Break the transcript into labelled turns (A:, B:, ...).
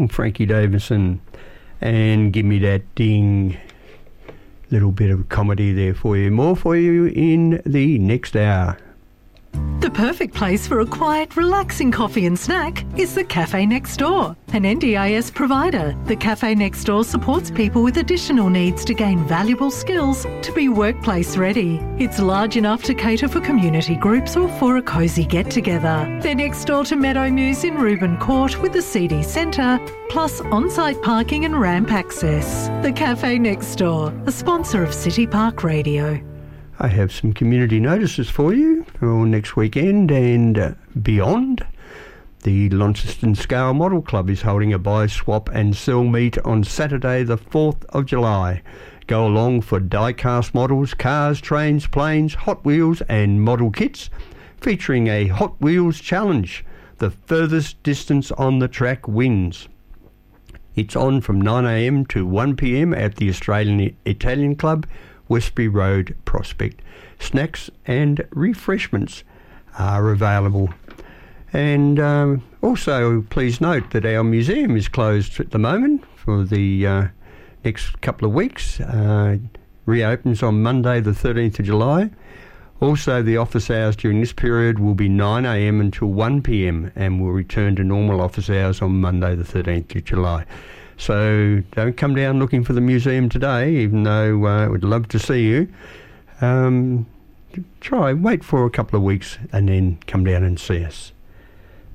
A: along, Frankie Davison, and give me that ding. Little bit of comedy there for you. More for you in the next hour.
B: The perfect place for a quiet, relaxing coffee and snack is the Cafe Next Door, an NDIS provider. The Cafe Next Door supports people with additional needs to gain valuable skills to be workplace ready. It's large enough to cater for community groups or for a cosy get-together. They're next door to Meadow Muse in Reuben Court with the CD Centre, plus on-site parking and ramp access. The Cafe Next Door, a sponsor of City Park Radio.
A: I have some community notices for you for next weekend and beyond. The Launceston Scale Model Club is holding a buy, swap and sell meet on Saturday the 4th of July. Go along for die-cast models, cars, trains, planes, Hot Wheels and model kits, featuring a Hot Wheels challenge. The furthest distance on the track wins. It's on from 9 a.m. to 1 p.m. at the Australian Italian Club, Westbury Road, Prospect. Snacks and refreshments are available. And also, please note that our museum is closed at the moment for the next couple of weeks. Reopens on Monday the 13th of July. Also, the office hours during this period will be 9 a.m. until 1 p.m. and will return to normal office hours on Monday the 13th of July. So don't come down looking for the museum today, even though I would love to see you. Wait for a couple of weeks and then come down and see us.